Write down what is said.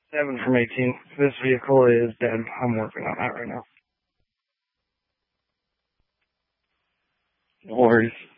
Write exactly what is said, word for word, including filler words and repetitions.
seven from eighteen. This vehicle is dead. I'm working on that right now. No worries.